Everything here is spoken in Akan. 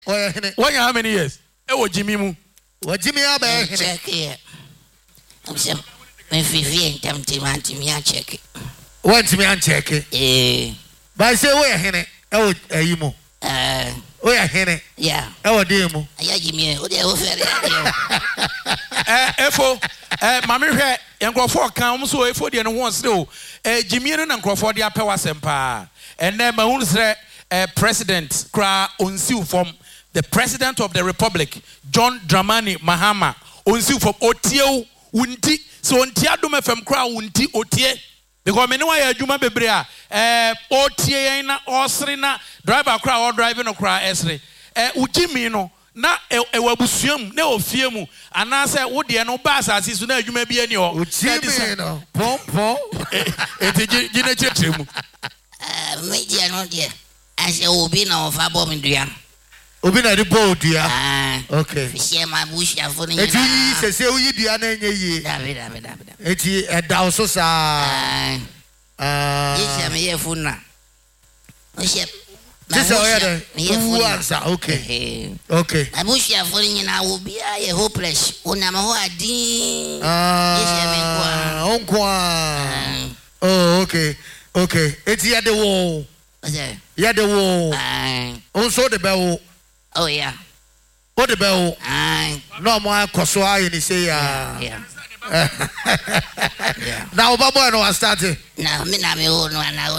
When how many years? Jimmy mu. What Jimmy Abe? Check here. I'm saying, when 15 tempting me, I check it. What me and check it? But say, where Henny? Oh, you mo. Where Henny? Yeah. Oh, demo. I Jimmy, oh, they're Efo, Mammy Red, and Crawford comes so if you want still. Jimmy and Crawford, the Apawa Sempa. And then my own president, Kra Unsil from the president of the Republic, John Dramani Mahama, Unsil from Otio Unti, so Untiadum from Kra Unti Otie. Because me know I Juma Bebrea, Otie na Osrina, driver Kra or driving a Kra Esre. Ujimino. Na ewabusuam na ofiemu anase wo de no bass asisu na adwuma bia ni o uchimi no pom gina chetremu media no de ase obi na ofa bom dua obi na de bodua okay fie ma bushia fo ni eti sese uyi dua na enye yi david eti eda so sa yes me ye funa o she this is answer. Okay. Okay. I wish you are falling in. I will be a hopeless. Oh, okay. Okay. It's here the wall. Yeah, the wall. Also the bell. Oh, yeah. What the bell? No more Kosoa, and say, yeah. Now, Baba, no, I started. Now, me, I'm